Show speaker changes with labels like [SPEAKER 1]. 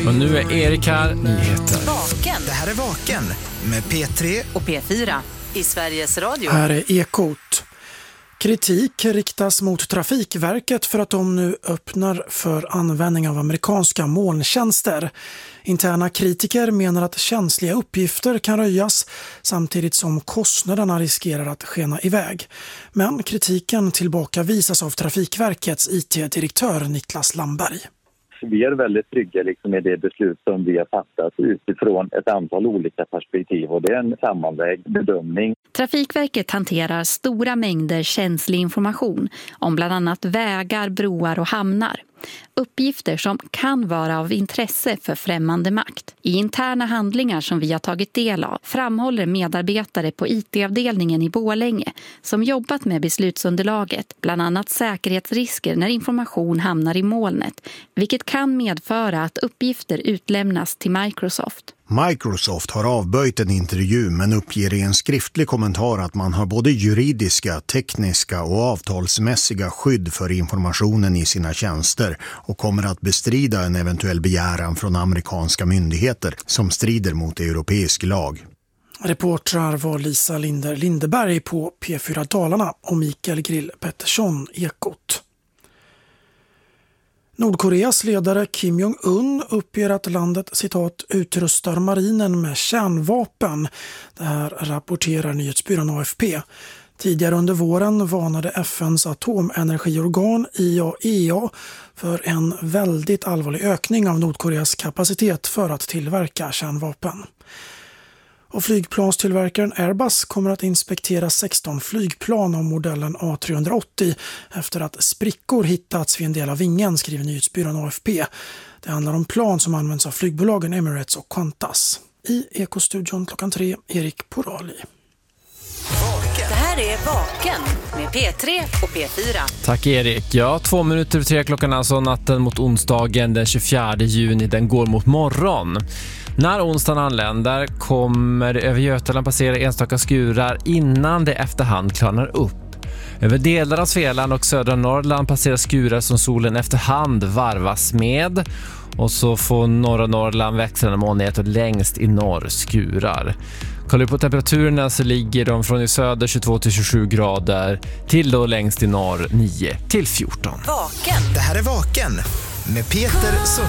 [SPEAKER 1] Och nu är Erik här, nyheter.
[SPEAKER 2] Vaken.
[SPEAKER 3] Det här är Vaken med P3
[SPEAKER 2] Och P4 i Sveriges Radio.
[SPEAKER 4] Här är Ekot. Kritik riktas mot Trafikverket för att de nu öppnar för användning av amerikanska molntjänster. Interna kritiker menar att känsliga uppgifter kan röjas samtidigt som kostnaderna riskerar att skena iväg. Men kritiken tillbakavisas av Trafikverkets IT-direktör Niklas Lamberg.
[SPEAKER 5] Vi är väldigt trygga med det beslut som vi har fattat utifrån ett antal olika perspektiv, och det är en sammanvägd bedömning.
[SPEAKER 6] Trafikverket hanterar stora mängder känslig information om bland annat vägar, broar och hamnar. Uppgifter som kan vara av intresse för främmande makt. I interna handlingar som vi har tagit del av framhåller medarbetare på IT-avdelningen i Borlänge som jobbat med beslutsunderlaget bland annat säkerhetsrisker när information hamnar i molnet, vilket kan medföra att uppgifter utlämnas till Microsoft.
[SPEAKER 7] Microsoft har avböjt en intervju men uppger i en skriftlig kommentar att man har både juridiska, tekniska och avtalsmässiga skydd för informationen i sina tjänster och kommer att bestrida en eventuell begäran från amerikanska myndigheter som strider mot europeisk lag.
[SPEAKER 4] Reportrar var Lisa Linderberg på P4 Dalarna och Mikael Grill Pettersson, Ekot. Nordkoreas ledare Kim Jong-un uppger att landet, citat, utrustar marinen med kärnvapen. Det här rapporterar nyhetsbyrån AFP. Tidigare under våren varnade FNs atomenergiorgan IAEA för en väldigt allvarlig ökning av Nordkoreas kapacitet för att tillverka kärnvapen. Och flygplanstillverkaren Airbus kommer att inspektera 16 flygplan av modellen A380 efter att sprickor hittats vid en del av vingen, skriver nyhetsbyrån AFP. Det handlar om plan som används av flygbolagen Emirates och Qantas. I Ekostudion 3, Erik Porali.
[SPEAKER 2] Det här är Vaken med P3 och P4.
[SPEAKER 1] Tack Erik. Ja, 2 minuter över 3 klockan, alltså natten mot onsdagen den 24 juni. Den går mot morgon. När onsdagen anländer kommer över Götaland passera enstaka skurar innan det efterhand klarnar upp. Över delar av Svealand och södra Norrland passerar skurar som solen efterhand varvas med. Och så får norra Norrland växlande molnighet och längst i norr skurar. Kollar vi på temperaturerna så ligger de från i söder 22-27 grader till då längst i norr 9-14.
[SPEAKER 2] Vaken.
[SPEAKER 3] Det här är Vaken med Peter Sund.